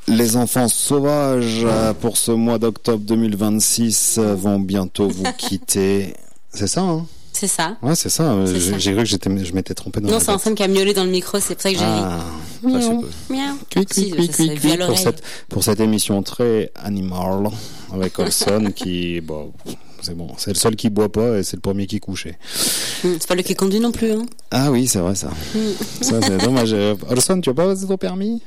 Les enfants sauvages pour ce mois d'octobre 2026 vont bientôt vous quitter. C'est ça, hein? C'est ça. Ouais, c'est ça. J'ai cru que je m'étais trompé dans la Non, c'est Anselme qui a miaulé dans le micro, c'est pour ça que j'ai ri. Miaou. Miaou. Cuic, pour cette émission très animale avec Olson qui, bon, c'est bon, c'est le seul qui boit pas et c'est le premier qui couchait. C'est pas le qui conduit non plus, hein. Ah oui, c'est vrai ça. Ça, c'est dommage. Olson, tu as pas passé ton permis?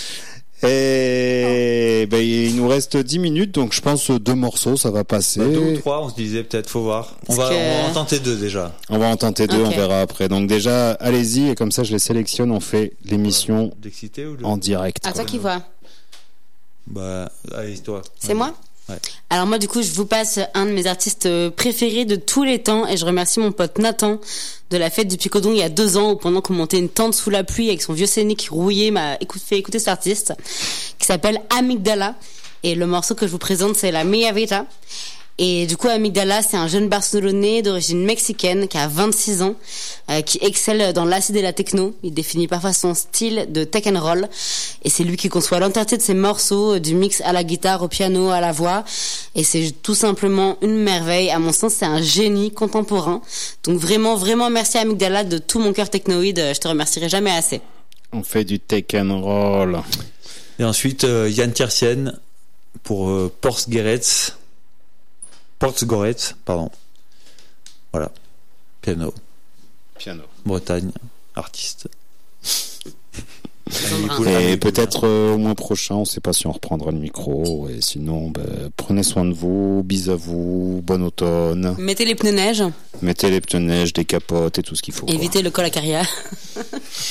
Et il nous reste 10 minutes, donc je pense 2 morceaux, ça va passer. 2 ou 3, on se disait peut-être, faut voir. On va en tenter 2 déjà. On va en tenter 2, okay. On verra après. Donc déjà, allez-y, et comme ça je les sélectionne, on fait l'émission en direct. À toi qui vois. Allez, toi. C'est moi? Ouais. Alors moi du coup je vous passe un de mes artistes préférés de tous les temps et je remercie mon pote Nathan de la fête du Picodon il y a 2 ans où pendant qu'on montait une tente sous la pluie avec son vieux scénic rouillé m'a fait écouter cet artiste qui s'appelle Amygdala et le morceau que je vous présente c'est la Mia Vita. Et du coup, Amygdala, c'est un jeune Barcelonais d'origine mexicaine qui a 26 ans, qui excelle dans l'acid et la techno. Il définit parfois son style de tech and roll. Et c'est lui qui conçoit l'entièreté de ses morceaux, du mix à la guitare, au piano, à la voix. Et c'est tout simplement une merveille. À mon sens, c'est un génie contemporain. Donc vraiment, vraiment merci à Amygdala de tout mon cœur technoïde. Je te remercierai jamais assez. On fait du tech and roll. Et ensuite, Yann Tiersen pour Portsgoretz, pardon. Voilà. Piano. Bretagne, artiste. Et peut-être au mois prochain, on ne sait pas si on reprendra le micro. Et sinon, prenez soin de vous, bis à vous, bon automne. Mettez les pneus neige. Mettez les pneus neige, des capotes et tout ce qu'il faut. Évitez le col à carrière.